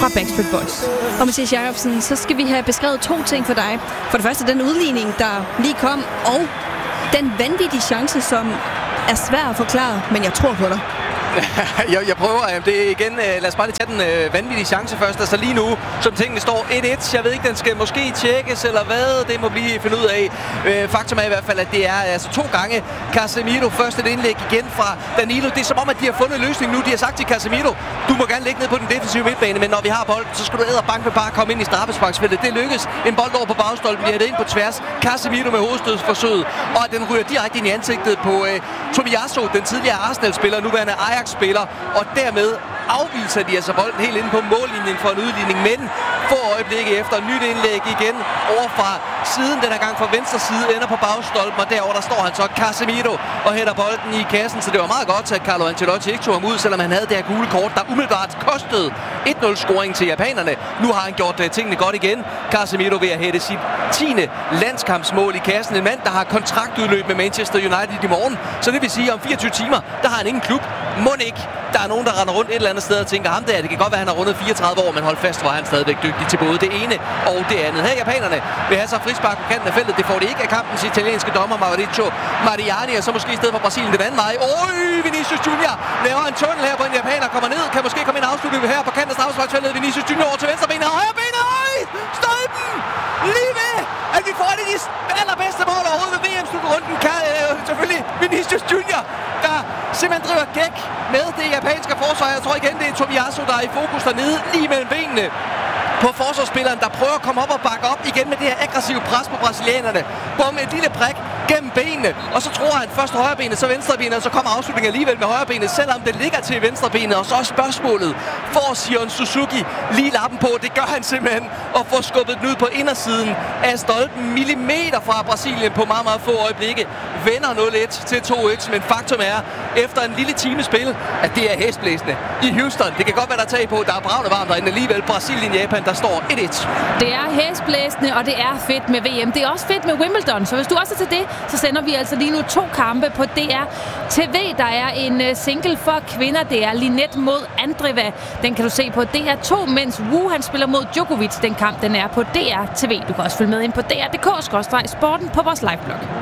fra Backstreet Boys. Og Mathias Jakobsen, så skal vi have beskrevet 2 ting for dig. For det første den udligning, der lige kom, og den vanvittige chance, som er svær at forklare, men jeg tror på dig. Jeg prøver. Det er igen, lad os bare lige tage den vanvittige chance først. Altså lige nu, som tingene står 1-1. Jeg ved ikke, den skal måske tjekkes eller hvad. Det må blive fundet ud af. Faktum er i hvert fald, at det er altså 2 gange Casemiro. Først et indlæg igen fra Danilo. Det er som om, at de har fundet løsning nu. De har sagt til Casemiro, du må gerne ligge ned på den defensive midtbane, men når vi har bolden, så skal du bank med bare komme ind i straffesparksfeltet. Det lykkes. En bold over på bagstolpen, bliver det ind på tværs. Casemiro med hovedstødsforsøget, og den ryger direkte ind i ansigtet på Tomiyasu, den tidligere Arsenal-spiller, nuværende Ajax-spiller, og dermed afviser de altså bolden helt inde på mållinjen for en udligning, men få øjeblikke efter et nyt indlæg igen over fra siden, den her gang fra venstre side, ender på bagstolpen, og derover der står han så Casemiro og hætter bolden i kassen, så det var meget godt, at Carlo Ancelotti ikke tog ham ud, selvom han havde det her gule kort, der umiddelbart kostede 1-0-scoring til japanerne. Nu har han gjort tingene godt igen. Casemiro ved at hætte sit 10. landskampsmål i kassen. En mand, der har kontraktudløb med Manchester United i morgen, så det vil sige, at om 24 timer, der har han ingen klub. Må ikke. Der er nogen, der render rundt et eller andet sted og tænker, ham der, det kan godt være, han har rundet 34 år, men hold fast, hvor han stadigvæk dygtig til både det ene og det andet. Her japanerne vil have så frispark på kanten af feltet. Det får de ikke af kampens italienske dommer Mauricio Mariani, og så måske i stedet for Brasilien den anden vej. Vinicius Junior laver en tunnel her på en japaner, kommer ned, kan måske komme ind og afslutte her på kanten af straffesparksfeltet. Vinicius Junior over til venstre benet og højre benet. Stolpen! Lige ved, at vi får det de allerbedste mål overhovedet ved VM-slutrunden. Selvfølgelig Vinicius Junior, der simpelthen driver gæk med det japanske forsvar. Jeg tror igen, det er Tomiyasu, der er i fokus dernede, lige mellem benene på forsvarsspilleren, der prøver at komme op og bakke op igen med det her aggressive pres på brasilianerne. Bum, et lille prik gennem benene, og så tror han først højrebenet, så venstrebenet, og så kommer afslutningen alligevel med højrebenet, selvom det ligger til venstrebenet. Og så er spørgsmålet, får Sion Suzuki lige lappen på? Det gør han simpelthen, og får skubbet den ud på indersiden af stolpen, millimeter fra Brasilien på meget, meget få øjeblikke. Vender 0-1 til 2-1, men faktum er, efter en lille time spil, at det er hæsblæsende i Houston. Det kan godt være, der tag på, der er bravende varmt derinde alligevel. Brasilien-Japan, der står 1-1. Det er hæsblæsende, og det er fedt med VM. Det er også fedt med Wimbledon, så hvis du også er til det, så sender vi altså lige nu 2 kampe på DR TV. Der er en single for kvinder. Det er Linette mod Andreeva. Den kan du se på DR2, mens Wu han spiller mod Djokovic. Den kamp, den er på DR TV. Du kan også følge med ind på dr.dk/sporten på vores liveblog.